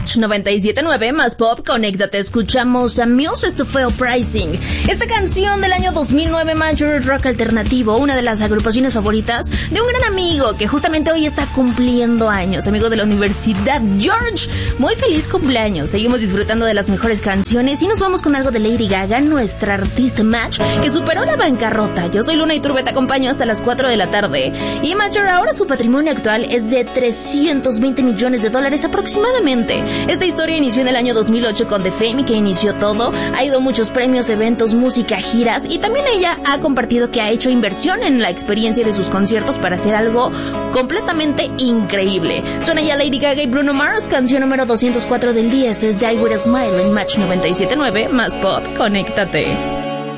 Match 97.9 más pop, conéctate, escuchamos a Muse, esto fue Uprising. Esta canción del año 2009, Major Rock Alternativo, una de las agrupaciones favoritas de un gran amigo que justamente hoy está cumpliendo años, amigo de la universidad, George. Muy feliz cumpleaños, seguimos disfrutando de las mejores canciones y nos vamos con algo de Lady Gaga, nuestra artista Match, que superó la bancarrota. Yo soy Luna Iturbe, te acompaño hasta las 4 de la tarde. Y Major ahora su patrimonio actual es de $320 millones aproximadamente. Esta historia inició en el año 2008 con The Fame, que inició todo. Ha ido a muchos premios, eventos, música, giras, y también ella ha compartido que ha hecho inversión en la experiencia de sus conciertos para hacer algo completamente increíble. Suena ya Lady Gaga y Bruno Mars, canción número 204 del día. Esto es Die With A Smile en Match 97.9 más pop, conéctate.